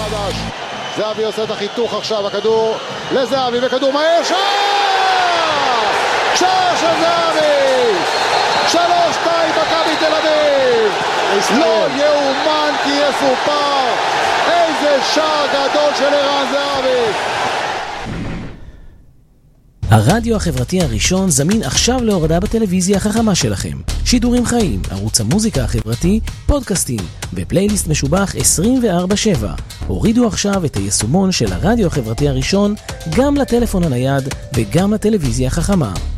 מחדש. זהבי עושה את החיתוך עכשיו, הכדור לזהבי וכדור מהר, שער של זהבי, 3-2 מכבי תל אביב. לא יאומן כי יסופר, איזה שער גדול של ערן זהבי. הרדיו החברתי הראשון זמין עכשיו להורדה בטלוויזיה החכמה שלכם. שידורים חיים, ערוץ המוזיקה החברתי, פודקאסטים ופלייליסט משובח 24/7. הורידו עכשיו את היישומון של הרדיו החברתי הראשון גם לטלפון הנייד וגם לטלוויזיה החכמה.